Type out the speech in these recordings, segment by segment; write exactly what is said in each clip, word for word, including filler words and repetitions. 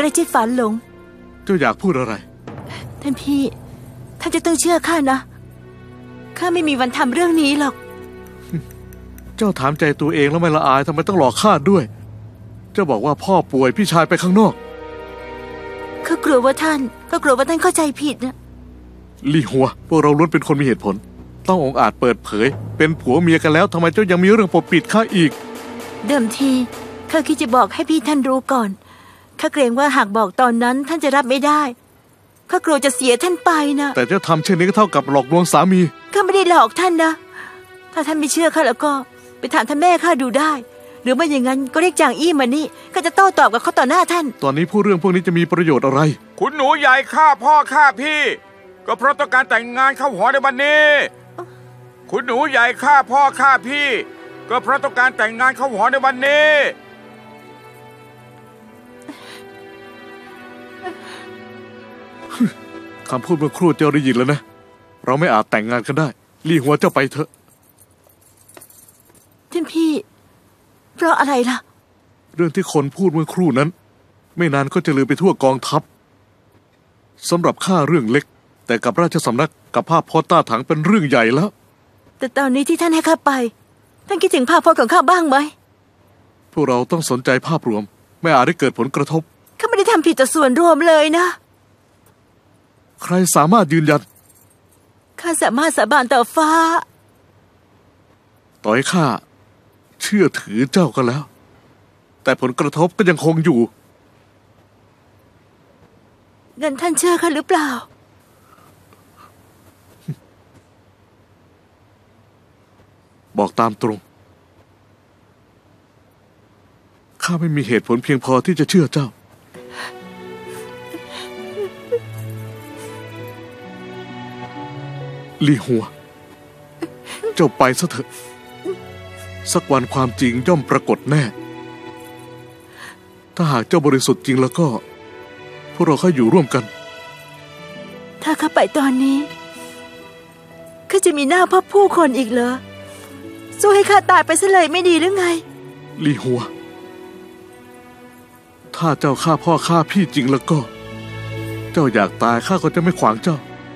กระจิตฝันหลงเจ้าอยากพูดอะไรท่านพี่ท่านจะต้องเชื่อข้านะข้าไม่มีวันทำเรื่องนี้หรอกเจ้าถามใจตัวเองแล้วไม่ละอายทำไมต้องหลอกข้าด้วยเจ้าบอกว่าพ่อป่วยพี่ชายไปข้างนอกข้ากลัวว่าท่านก็กลัวว่าท่านเข้าใจผิดนะลี่หัวพวกเราล้วนเป็นคนมีเหตุผลต้ององอาจเปิดเผยเป็นผัวเมียกันแล้วทำไมเจ้ายังมีเรื่องปกปิดข้าอีกเดิมทีข้าคิดจะบอกให้พี่ท่านรู้ก่อนข้าเกรงว่าหากบอกตอนนั้นท่านจะรับไม่ได้ข้ากลัวจะเสียท่านไปนะแต่เจ้าทำเช่นนี้ก็เท่ากับหลอกลวงสามีข้าไม่ได้หลอกท่านนะถ้าท่านไม่เชื่อข้าแล้วก็ไปถามท่านแม่ข้าดูได้หรือไม่อย่างนั้นก็เรียกจางอี้มานี่ข้าจะโต้ตอบกับเขาต่อหน้าท่านตอนนี้พูดเรื่องพวกนี้จะมีประโยชน์อะไรคุณหนูใหญ่ฆ่าพ่อฆ่าพี่ก็เพราะต้องการแต่งงานเข้าหอในวันนี้คุณหนูใหญ่ฆ่าพ่อฆ่าพี่ก็เพราะต้องการแต่งงานเข้าหอในวันนี้คำพูดเมื่อครู่เจ้าได้ยินแล้วนะเราไม่อาจแต่งงานกันได้ลี่หัวเจ้าไปเถอะท่านพี่เพราะอะไรล่ะเรื่องที่คนพูดเมื่อครู่นั้นไม่นานก็จะลือไปทั่วกองทัพสำหรับข้าเรื่องเล็กแต่กับราชสำนักกับภาพพจน์ต้าถังเป็นเรื่องใหญ่แล้วแต่ตอนนี้ที่ท่านให้ข้าไปท่านคิดถึงภาพพจน์ของข้าบ้างไหมพวกเราต้องสนใจภาพรวมไม่อาจได้เกิดผลกระทบข้าไม่ได้ทำผิดต่อส่วนรวมเลยนะใครสามารถยืนยันข้าสามารถสาบานต่อฟ้าต่อให้ข้าเชื่อถือเจ้าก็แล้วแต่ผลกระทบก็ยังคงอยู่งั้นท่านเชื่อข้าหรือเปล่าบอกตามตรงข้าไม่มีเหตุผลเพียงพอที่จะเชื่อเจ้าลี่หัวเจ้าไปซะเถอะสักวันความจริงย่อมปรากฏแน่ถ้าหากเจ้าบริสุทธิ์จริงแล้วก็พวกเราค่อยอยู่ร่วมกันถ้าข้าไปตอนนี้ข้าจะมีหน้าพบผู้คนอีกเหรอสู้ให้ข้าตายไปซะเลยไม่ดีหรือไงลี่หัวถ้าเจ้าฆ่าพ่อฆ่าพี่จริงแล้วก็เจ้าอยากตายข้าก็จะไม่ขวางเจ้า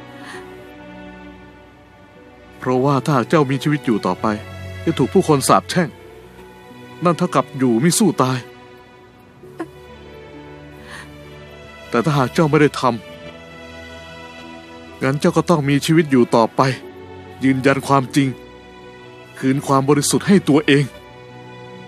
เพราะว่าถ้าหากเจ้ามีชีวิตอยู่ต่อไปจะถูกผู้คนสาปแช่งนั่นเท่ากับอยู่ไม่สู้ตายแต่ถ้าหากเจ้าไม่ได้ทำงั้นเจ้าก็ต้องมีชีวิตอยู่ต่อไปยืนยันความจริงคืนความบริสุทธิ์ให้ตัวเอง